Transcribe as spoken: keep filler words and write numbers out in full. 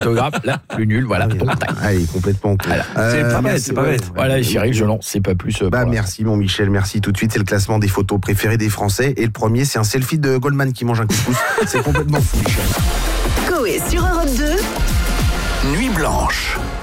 Autographe, là, plus nul, voilà. Oui, allez, complètement. Voilà. Euh, C'est pas bête, merci, c'est pas ouais, bête. ouais. Voilà, Cyril Gelon, c'est pas plus. euh, Bah, pour- merci mon Michel, merci. Tout de suite, c'est le classement des photos préférées des Français. Et le premier, c'est un selfie de Goldman qui mange un couscous. C'est complètement fou, Michel. Coé sur Europe deux. Nuit blanche.